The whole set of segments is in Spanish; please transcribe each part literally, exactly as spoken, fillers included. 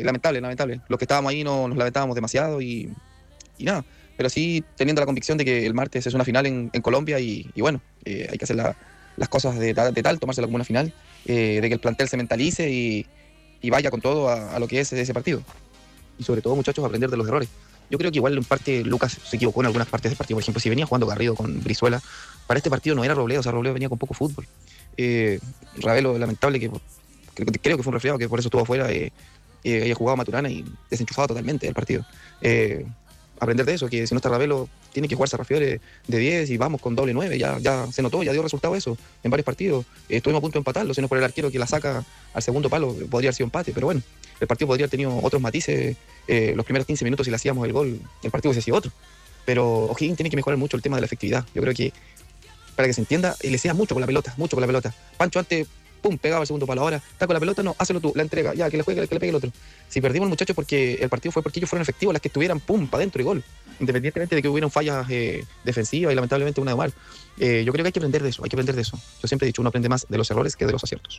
eh, lamentable, lamentable. Los que estábamos ahí no, nos lamentábamos demasiado y, y nada. Pero sí teniendo la convicción de que el martes es una final en, en Colombia y, y bueno, eh, hay que hacer la, las cosas de, de tal, tomársela como una final, eh, de que el plantel se mentalice y, y vaya con todo a, a lo que es ese partido. Y sobre todo, muchachos, aprender de los errores. Yo creo que igual en parte Lucas se equivocó en algunas partes del partido. Por ejemplo, si venía jugando Garrido con Brizuela, para este partido no era Robledo, o sea, Robledo venía con poco fútbol. Eh, Ravelo, lamentable, que, que creo que fue un resfriado, que por eso estuvo afuera, eh, eh, haya jugado Maturana y desenchufado totalmente del partido. Eh, aprender de eso, que si no está Ravelo, tiene que jugarse a Rafiore de diez y vamos con doble nueve, ya, ya se notó, ya dio resultado eso en varios partidos. Eh, estuvimos a punto de empatarlo, si no es por el arquero que la saca al segundo palo, podría haber sido empate, pero bueno, el partido podría haber tenido otros matices. Eh, los primeros quince minutos, si le hacíamos el gol, el partido hubiese sido otro. Pero O'Higgins tiene que mejorar mucho el tema de la efectividad. Yo creo que, para que se entienda, le sea mucho con la pelota, mucho con la pelota. Pancho antes, pum, pegaba el segundo palo. Ahora está con la pelota, no, hácelo tú, la entrega, ya, que le juegue, que le pegue el otro. Si perdimos, muchachos, porque el partido fue porque ellos fueron efectivos, las que estuvieran, pum, para adentro y gol. Independientemente de que hubieran fallas eh, defensivas y lamentablemente una de mal. Eh, yo creo que hay que aprender de eso, hay que aprender de eso. Yo siempre he dicho, uno aprende más de los errores que de los aciertos.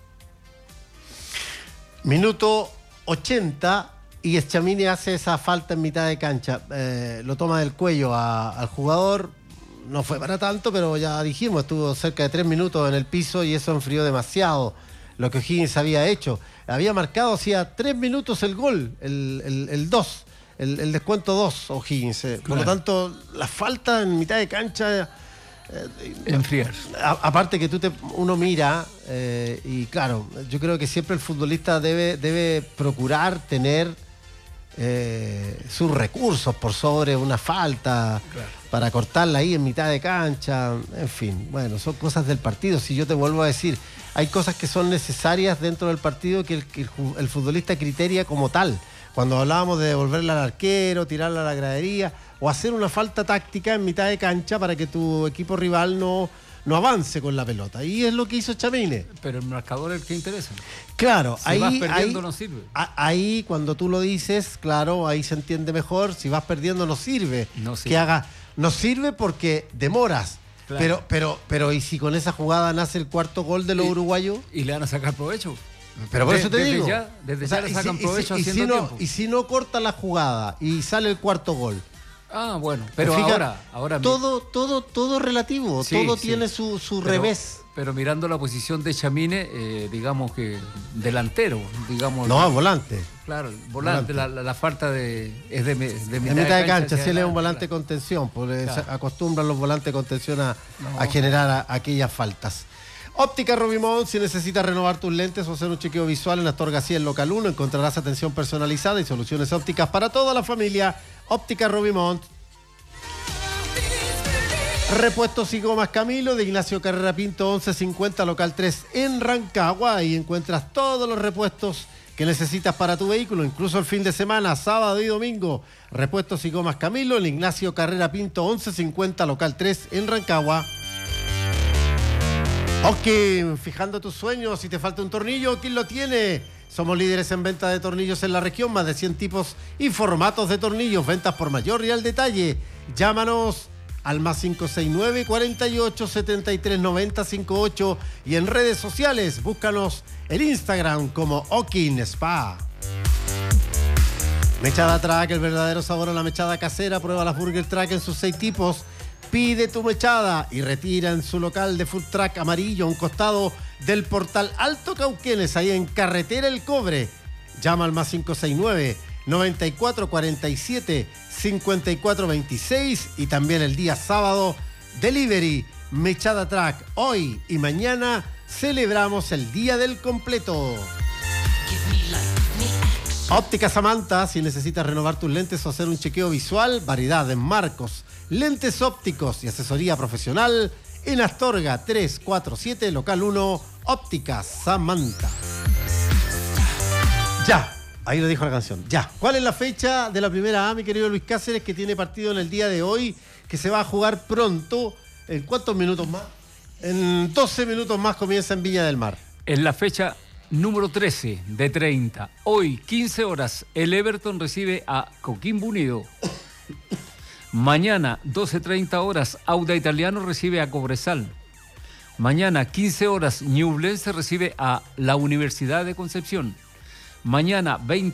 Minuto ochenta y Schamini hace esa falta en mitad de cancha. Eh, lo toma del cuello a, al jugador. No fue para tanto, pero ya dijimos, estuvo cerca de tres minutos en el piso y eso enfrió demasiado lo que O'Higgins había hecho. Había marcado hacía tres minutos el gol, el, el, el dos, el, el descuento dos O'Higgins. Eh. Claro. Por lo tanto, la falta en mitad de cancha... Eh, enfriar. A, aparte que tú te, uno mira eh, y claro, yo creo que siempre el futbolista debe, debe procurar tener eh, sus recursos por sobre una falta, claro, para cortarla ahí en mitad de cancha, en fin, bueno, son cosas del partido. Si yo te vuelvo a decir, hay cosas que son necesarias dentro del partido que el, que el, el futbolista criteria como tal. Cuando hablábamos de devolverla al arquero, tirarla a la gradería o hacer una falta táctica en mitad de cancha para que tu equipo rival no, no avance con la pelota. Y es lo que hizo Schamini. Pero el marcador es el que interesa. Claro, si ahí, vas perdiendo ahí, no sirve. Ahí cuando tú lo dices, claro, ahí se entiende mejor. Si vas perdiendo no sirve. No sirve. Que haga, no sirve porque demoras. Claro. Pero, pero, pero ¿y si con esa jugada nace el cuarto gol de los y, uruguayos? Y le van a sacar provecho. Pero por de, eso te desde digo. Ya, desde o sea, ya le sacan y si, provecho y si, haciendo y si no, tiempo. Y si no corta la jugada y sale el cuarto gol. Ah, bueno, pero fija, ahora, ahora todo, todo, todo relativo, sí, todo sí. tiene su, su pero, revés. Pero mirando la posición de Schamini, eh, digamos que delantero, digamos. No, volante. Claro, volante, volante. La, la, la falta de es de, de mitad, de, mitad de cancha. cancha si él es un volante claro. contención, porque claro. acostumbran los volantes de contención a, no. a generar a, a aquellas faltas. Óptica Robimont, si necesitas renovar tus lentes o hacer un chequeo visual en Astor García, en Local uno, encontrarás atención personalizada y soluciones ópticas para toda la familia. Óptica Robimont. Repuestos y gomas Camilo, de Ignacio Carrera Pinto once cincuenta, local tres en Rancagua. Ahí encuentras todos los repuestos que necesitas para tu vehículo, incluso el fin de semana, sábado y domingo. Repuestos y gomas Camilo, en Ignacio Carrera Pinto once cincuenta, local tres en Rancagua. Ok, fijando tus sueños, si te falta un tornillo, ¿quién lo tiene? Somos líderes en venta de tornillos en la región, más de cien tipos y formatos de tornillos, ventas por mayor y al detalle. Llámanos al más cinco seis nueve, cuarenta y ocho, setenta y tres, noventa, cincuenta y ocho y en redes sociales, búscanos en Instagram como Okin Spa. Mechada Track, el verdadero sabor a la mechada casera. Prueba las Burger Track en sus seis tipos. Pide tu mechada y retira en su local de Food Truck Amarillo, a un costado del portal Alto Cauquenes, ahí en Carretera El Cobre. Llama al más cinco seis nueve, noventa y cuatro, cuarenta y siete, cincuenta y cuatro veintiséis y también el día sábado, delivery Mechada Track. Hoy y mañana celebramos el Día del Completo. Óptica Samantha, si necesitas renovar tus lentes o hacer un chequeo visual, variedad en marcos, lentes ópticos y asesoría profesional en Astorga trescientos cuarenta y siete, local uno, Óptica Samantha. Ya, ahí lo dijo la canción, ya. ¿Cuál es la fecha de la primera A, mi querido Luis Cáceres, que tiene partido en el día de hoy, que se va a jugar pronto? ¿En cuántos minutos más? En doce minutos más comienza en Viña del Mar. En la fecha número trece de treinta. Hoy, quince horas, el Everton recibe a Coquimbo Unido. Mañana, doce treinta horas, Auda Italiano recibe a Cobresal. Mañana, quince horas, Ñublense recibe a la Universidad de Concepción. Mañana, veinte